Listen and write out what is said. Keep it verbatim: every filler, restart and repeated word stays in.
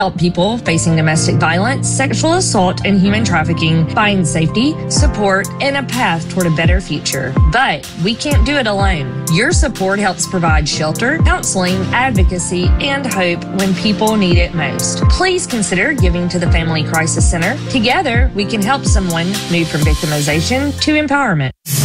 help people facing domestic violence, sexual assault, and human trafficking find safety, support, and a path toward a better future. But we can't do it alone. Your support helps provide shelter, counseling, advocacy, and hope when people need it most. Please consider giving to the Family Crisis Center. Together, we can help someone move from victimization to empowerment.